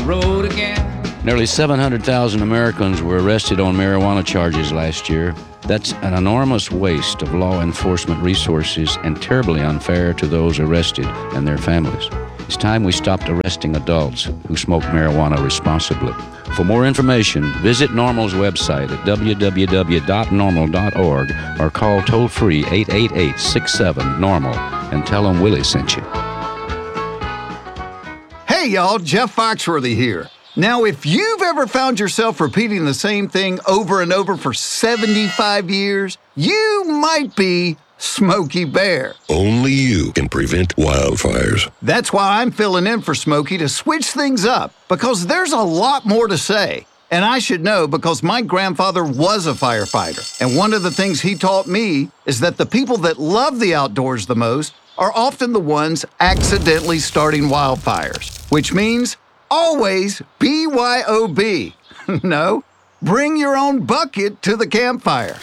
road again. Nearly 700,000 Americans were arrested on marijuana charges last year. That's an enormous waste of law enforcement resources and terribly unfair to those arrested and their families. It's time we stopped arresting adults who smoke marijuana responsibly. For more information, visit NORML's website at www.norml.org or call toll-free 888-67-NORML and tell them Willie sent you. Hey, y'all, Jeff Foxworthy here. Now, if you've ever found yourself repeating the same thing over and over for 75 years, you might be Smokey Bear. Only you can prevent wildfires. That's why I'm filling in for Smokey to switch things up, because there's a lot more to say. And I should know because my grandfather was a firefighter. And one of the things he taught me is that the people that love the outdoors the most are often the ones accidentally starting wildfires, which means always BYOB. No, bring your own bucket to the campfire.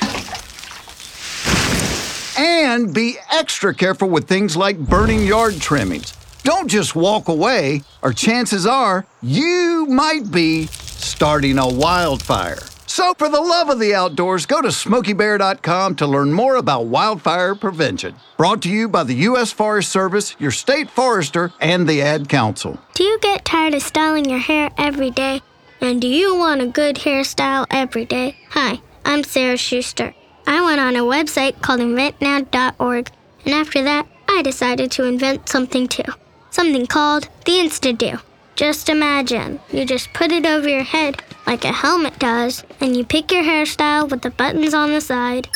And be extra careful with things like burning yard trimmings. Don't just walk away, or chances are you might be starting a wildfire. So for the love of the outdoors, go to SmokeyBear.com to learn more about wildfire prevention. Brought to you by the U.S. Forest Service, your state forester, and the Ad Council. Do you get tired of styling your hair every day? And do you want a good hairstyle every day? Hi, I'm Sarah Schuster. I went on a website called inventnow.org, and after that, I decided to invent something too. Something called the Insta-Do. Just imagine, you just put it over your head like a helmet does, and you pick your hairstyle with the buttons on the side.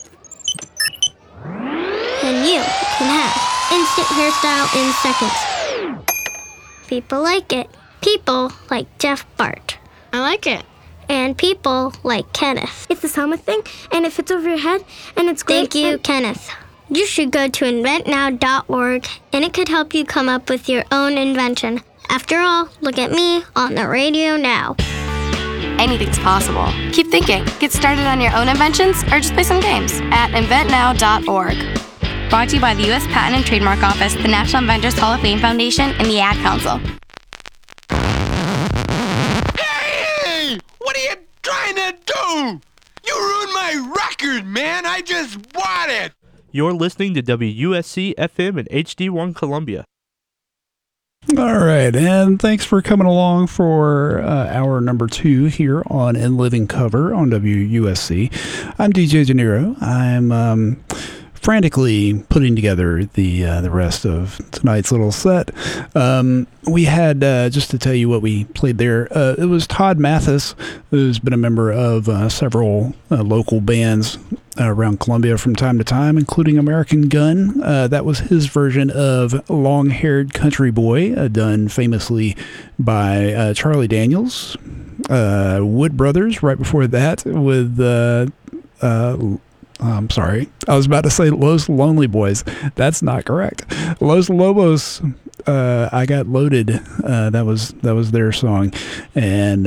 And you can have instant hairstyle in seconds. People like it. People like Jeff Bart. I like it. And people like Kenneth. It's this helmet thing, and it fits over your head, and it's great. Thank you, Kenneth. You should go to inventnow.org, and it could help you come up with your own invention. After all, look at me on the radio now. Anything's possible. Keep thinking. Get started on your own inventions, or just play some games at inventnow.org. Brought to you by the U.S. Patent and Trademark Office, the National Inventors Hall of Fame Foundation, and the Ad Council. What are you trying to do? You ruined my record, man. I just bought it. You're listening to WUSC FM and HD1 Columbia. All right, and thanks for coming along for hour number 2 here on In Living Cover on WUSC. I'm DJ De Niro. I'm frantically putting together the rest of tonight's little set. We had, just to tell you what we played there, it was Todd Mathis, who's been a member of several local bands around Columbia from time to time, including American Gun. That was his version of Long-Haired Country Boy, done famously by Charlie Daniels. Wood Brothers, right before that, with... I'm sorry. I was about to say Los Lonely Boys. That's not correct. Los Lobos, I Got Loaded. That was their song. And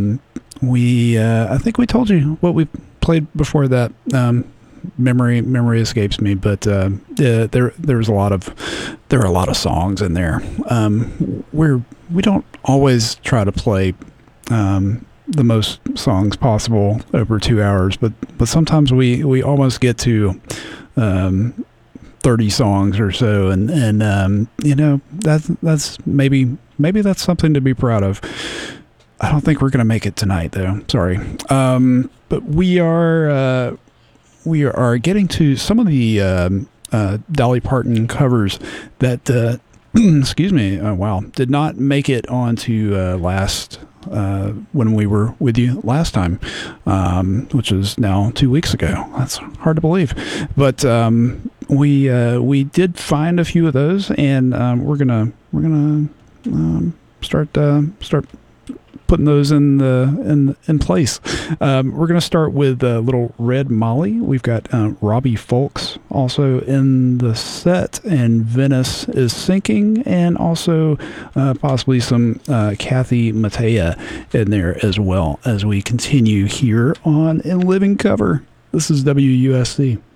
I think we told you what we played before that. Memory escapes me, but there are a lot of songs in there. We don't always try to play the most songs possible over 2 hours, but sometimes we almost get to 30 songs or so, and you know, that's maybe that's something to be proud of. I don't think we're gonna make it tonight, though. Sorry, but we are getting to some of the Dolly Parton covers that excuse me, did not make it onto last. When we were with you last time, which is now 2 weeks ago. That's hard to believe, but we did find a few of those, and we're gonna start putting those in place. We're gonna start with Little Red Molly. We've got Robbie Fulks also in the set, and Venice is Sinking, and also possibly some Kathy Mattea in there as well, as we continue here on In Living Cover. This is WUSC.